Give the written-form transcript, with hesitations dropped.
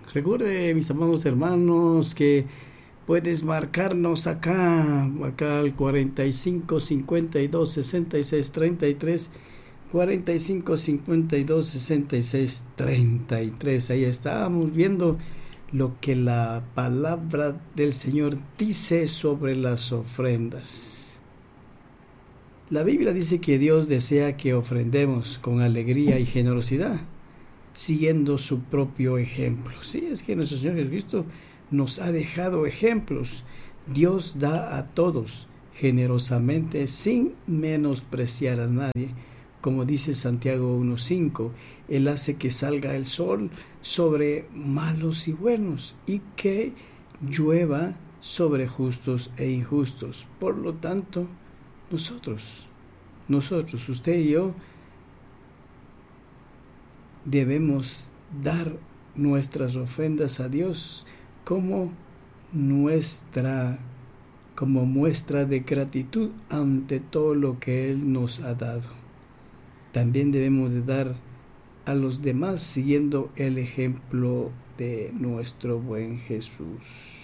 Recuerde, mis amados hermanos, que puedes marcarnos acá al 45 52 66 33, 45 52 66 33. Ahí estábamos viendo lo que la palabra del Señor dice sobre las ofrendas. La Biblia dice que Dios desea que ofrendemos con alegría y generosidad, siguiendo su propio ejemplo. Sí, es que nuestro Señor Jesucristo nos ha dejado ejemplos. Dios da a todos generosamente sin menospreciar a nadie. Como dice Santiago 1:5, Él hace que salga el sol sobre malos y buenos y que llueva sobre justos e injustos. Por lo tanto, nosotros, usted y yo, debemos dar nuestras ofrendas a Dios como muestra de gratitud ante todo lo que Él nos ha dado. También debemos de dar a los demás siguiendo el ejemplo de nuestro buen Jesús.